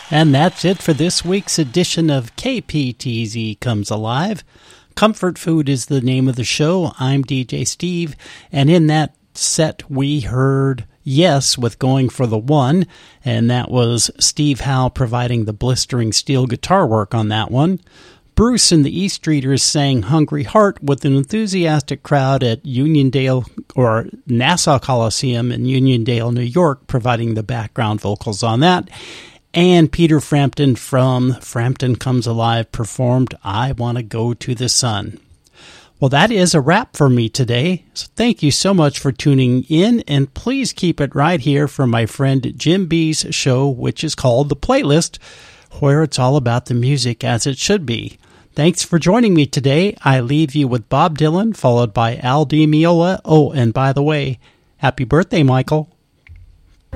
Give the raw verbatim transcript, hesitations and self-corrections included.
And that's it for this week's edition of K P T Z Comes Alive. Comfort Food is the name of the show. I'm D J Steve, and in that set we heard Yes with Going for the One, and that was Steve Howe providing the blistering steel guitar work on that one. Bruce and the E Streeters sang Hungry Heart with an enthusiastic crowd at Uniondale or Nassau Coliseum in Uniondale, New York, providing the background vocals on that. And Peter Frampton from Frampton Comes Alive performed I Want to Go to the Sun. Well, that is a wrap for me today. So thank you so much for tuning in, and please keep it right here for my friend Jim B's show, which is called The Playlist, where it's all about the music as it should be. Thanks for joining me today. I leave you with Bob Dylan, followed by Al Di Meola. Oh, and by the way, happy birthday, Michael.